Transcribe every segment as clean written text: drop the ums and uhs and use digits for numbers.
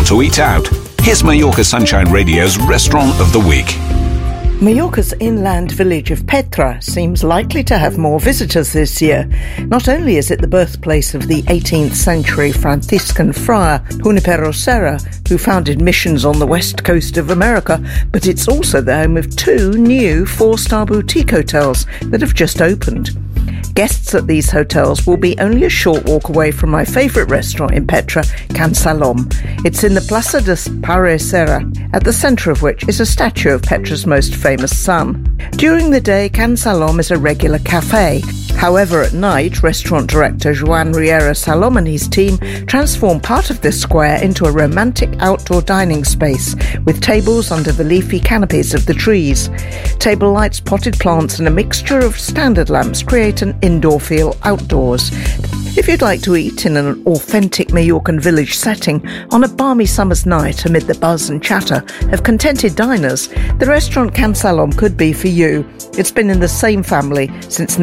want to eat out? Here's Mallorca Sunshine Radio's Restaurant of the Week. Mallorca's inland village of Petra seems likely to have more visitors this year. Not only is it the birthplace of the 18th century Franciscan friar Junipero Serra, who founded missions on the west coast of America, but it's also the home of 2 new 4-star boutique hotels that have just opened. Guests at these hotels will be only a short walk away from my favourite restaurant in Petra, Can Salom. It's in the Plaza de Pare Serra, at the centre of which is a statue of Petra's most famous son. During the day, Can Salom is a regular cafe. However, at night, restaurant director Joan Riera Salom and his team transform part of this square into a romantic outdoor dining space with tables under the leafy canopies of the trees. Table lights, potted plants and a mixture of standard lamps create an indoor feel outdoors. If you'd like to eat in an authentic Mallorcan village setting on a balmy summer's night amid the buzz and chatter of contented diners, the restaurant Can Salom could be for you. It's been in the same family since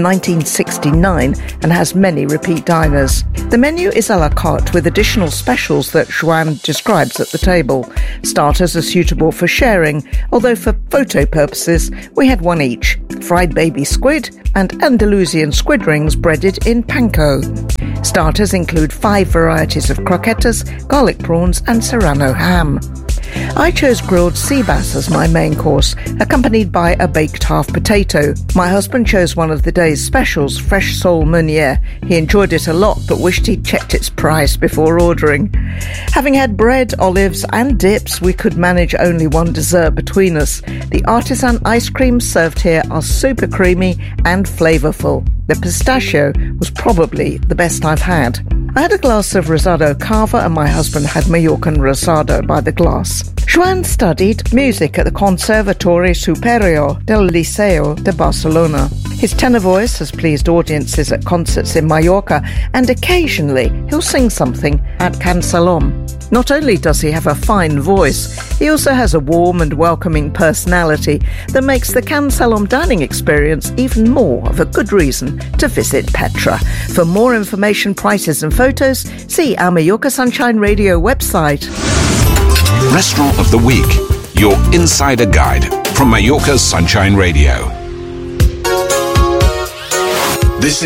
1969 and has many repeat diners. The menu is a la carte with additional specials that Joan describes at the table. Starters are suitable for sharing, although for photo purposes we had one each: fried baby squid and Andalusian squid rings breaded in panko. Starters include 5 varieties of croquetas, garlic prawns and serrano ham. I chose grilled sea bass as my main course, accompanied by a baked half potato. My husband chose one of the day's specials, fresh sole meunier. He enjoyed it a lot, but wished he'd checked its price before ordering. Having had bread, olives and dips, we could manage only one dessert between us. The artisan ice creams served here are super creamy and flavourful. The pistachio was probably the best I've had. I had a glass of Rosado Cava and my husband had Mallorcan Rosado by the glass. Joan studied music at the Conservatorio Superior del Liceo de Barcelona. His tenor voice has pleased audiences at concerts in Mallorca, and occasionally he'll sing something at Can Salom. Not only does he have a fine voice, he also has a warm and welcoming personality that makes the Can Salom dining experience even more of a good reason to visit Petra. For more information, prices and photos, see our Mallorca Sunshine Radio website. Restaurant of the Week, your insider guide from Mallorca Sunshine Radio.